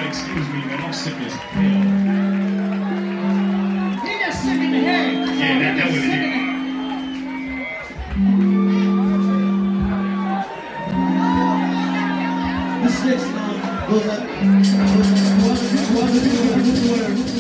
excuse me, man. I'm sick as hell. He just sick in the head. Yeah, that was it. This next song goes up.